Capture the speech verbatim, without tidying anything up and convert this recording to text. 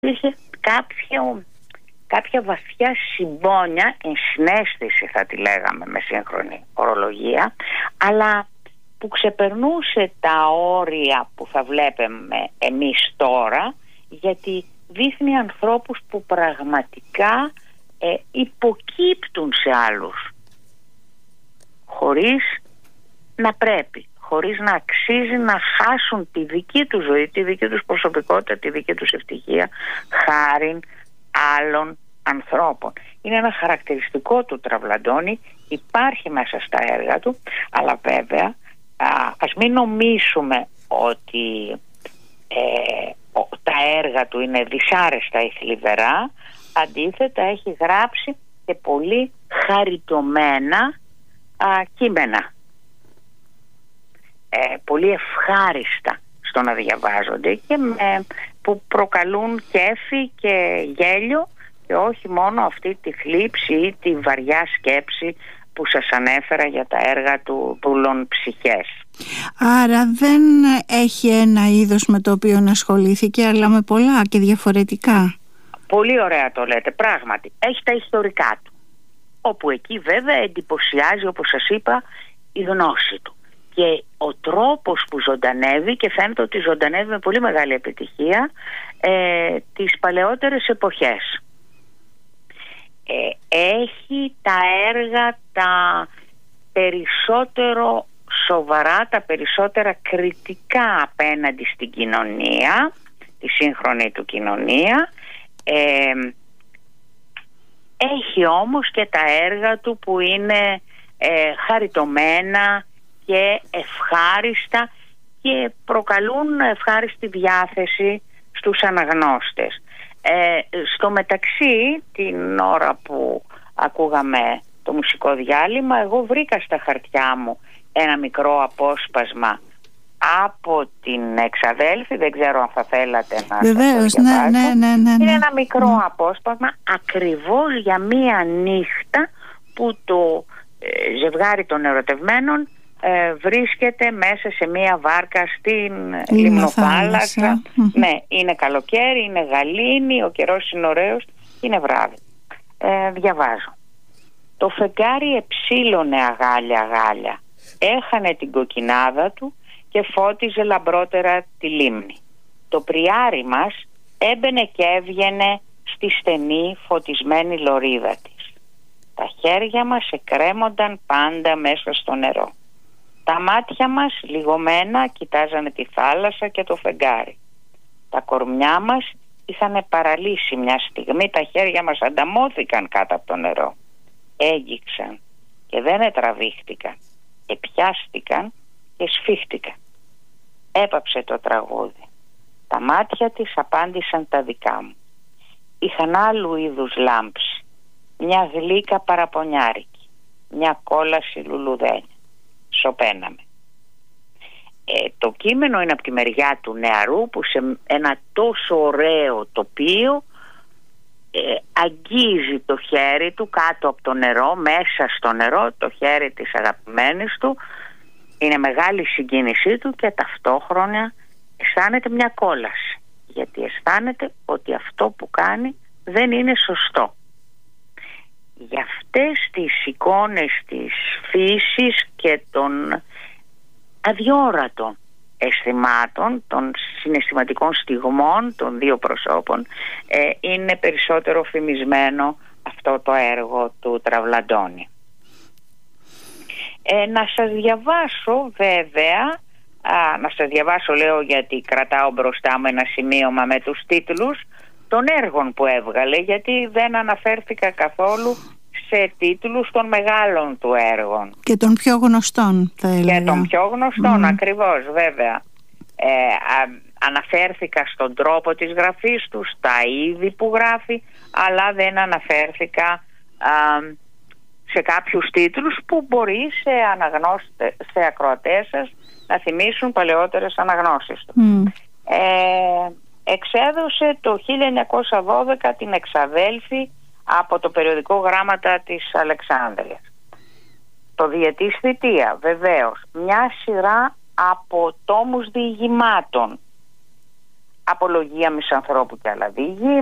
Είχε κάποιο, κάποια βαθιά συμπόνια, ενσυναίσθηση θα τη λέγαμε με σύγχρονη ορολογία, αλλά που ξεπερνούσε τα όρια που θα βλέπουμε εμείς τώρα, γιατί δείχνει ανθρώπους που πραγματικά ε, υποκύπτουν σε άλλους χωρίς να πρέπει, χωρίς να αξίζει να χάσουν τη δική τους ζωή, τη δική τους προσωπικότητα, τη δική τους ευτυχία χάριν άλλων ανθρώπων. Είναι ένα χαρακτηριστικό του Τραβλαντώνη, υπάρχει μέσα στα έργα του, αλλά βέβαια α, ας μην νομίσουμε ότι ε, ο, τα έργα του είναι δυσάρεστα ή θλιβερά. Αντίθετα, έχει γράψει και πολύ χαριτωμένα α, κείμενα, ε, πολύ ευχάριστα στο να διαβάζονται και με, που προκαλούν κέφι και γέλιο, και όχι μόνο αυτή τη θλίψη ή τη βαριά σκέψη που σας ανέφερα για τα έργα του Δούλων Ψυχές. Άρα δεν έχει ένα είδος με το οποίο ασχολήθηκε, αλλά με πολλά και διαφορετικά. Πολύ ωραία το λέτε, πράγματι. Έχει τα ιστορικά του, όπου εκεί βέβαια εντυπωσιάζει, όπως σας είπα, η γνώση του και ο τρόπος που ζωντανεύει, και φαίνεται ότι ζωντανεύει με πολύ μεγάλη επιτυχία ε, τις παλαιότερες εποχές. Ε, έχει τα έργα τα περισσότερο σοβαρά, τα περισσότερα κριτικά απέναντι στην κοινωνία, τη σύγχρονη του κοινωνία. Ε, έχει όμως και τα έργα του που είναι ε, χαριτωμένα και ευχάριστα και προκαλούν ευχάριστη διάθεση στους αναγνώστες. Ε, στο μεταξύ, την ώρα που ακούγαμε το μουσικό διάλειμμα, εγώ βρήκα στα χαρτιά μου ένα μικρό απόσπασμα από την Εξαδέλφη, δεν ξέρω αν θα θέλατε να Βεβαίως, σας το διαβάσω. ναι, ναι, ναι, ναι. Είναι ένα μικρό ναι. απόσπασμα ακριβώς για μία νύχτα που το ε, ζευγάρι των ερωτευμένων ε, βρίσκεται μέσα σε μία βάρκα στην λιμνοθάλασσα. Ναι, είναι καλοκαίρι, είναι γαλήνη, ο καιρός είναι ωραίος, είναι βράδυ. Ε, διαβάζω. Το φεγγάρι εψίλωνε αγάλια αγάλια, έχανε την κοκκινάδα του και φώτιζε λαμπρότερα τη λίμνη. Το πριάρι μας έμπαινε και έβγαινε στη στενή φωτισμένη λωρίδα της. Τα χέρια μας εκρέμονταν πάντα μέσα στο νερό. Τα μάτια μας λιγωμένα κοιτάζανε τη θάλασσα και το φεγγάρι. Τα κορμιά μας είχαν παραλύσει μια στιγμή, τα χέρια μας ανταμώθηκαν κάτω από το νερό. Έγγιξαν και δεν ετραβήχτηκαν, επιάστηκαν και σφίχτηκαν. Έπαψε το τραγούδι. Τα μάτια της απάντησαν τα δικά μου. Είχαν άλλου είδους λάμψη, μια γλύκα παραπονιάρικη, μια κόλαση λουλουδένια. Σωπαίναμε. Ε, το κείμενο είναι από τη μεριά του νεαρού που σε ένα τόσο ωραίο τοπίο ε, αγγίζει το χέρι του κάτω από το νερό, μέσα στο νερό, το χέρι της αγαπημένης του. Είναι μεγάλη συγκίνησή του και ταυτόχρονα αισθάνεται μια κόλαση, γιατί αισθάνεται ότι αυτό που κάνει δεν είναι σωστό. Για αυτές τις εικόνες της φύσης και των αδιόρατων αισθημάτων, των συναισθηματικών στιγμών των δύο προσώπων, ε, είναι περισσότερο φημισμένο αυτό το έργο του Τραβλαντώνη. Ε, να σας διαβάσω βέβαια, α, να σας διαβάσω λέω γιατί κρατάω μπροστά μου ένα σημείωμα με τους τίτλους των έργων που έβγαλε, γιατί δεν αναφέρθηκα καθόλου σε τίτλους των μεγάλων του έργων. Και των πιο γνωστών θα έλεγα. Και των πιο γνωστών, mm. ακριβώς βέβαια. Ε, α, αναφέρθηκα στον τρόπο της γραφής του, στα είδη που γράφει, αλλά δεν αναφέρθηκα α, σε κάποιους τίτλους που μπορεί σε, αναγνώστε, σε ακροατές σας να θυμίσουν παλαιότερες αναγνώσεις του. Mm. Ε, εξέδωσε το χίλια εννιακόσια δώδεκα την Εξαδέλφη από το περιοδικό Γράμματα της Αλεξάνδρειας. Το Διετής Θητεία, βεβαίως, μια σειρά από τόμους διηγημάτων απολογία μισανθρώπου και άλλα δίγη,